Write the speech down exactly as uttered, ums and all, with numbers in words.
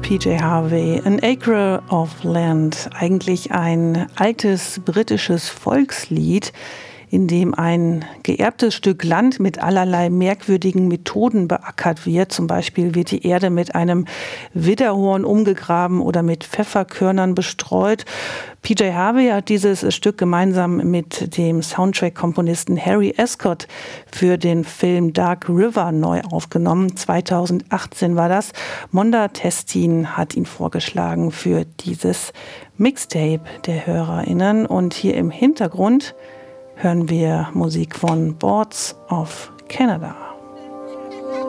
P J Harvey, An Acre of Land, eigentlich ein altes britisches Volkslied, in dem ein geerbtes Stück Land mit allerlei merkwürdigen Methoden beackert wird. Zum Beispiel wird die Erde mit einem Widderhorn umgegraben oder mit Pfefferkörnern bestreut. P J Harvey hat dieses Stück gemeinsam mit dem Soundtrack-Komponisten Harry Ascott für den Film Dark River neu aufgenommen. zweitausendachtzehn war das. Monda Testin hat ihn vorgeschlagen für dieses Mixtape der HörerInnen. Und hier im Hintergrund hören wir Musik von Boards of Canada.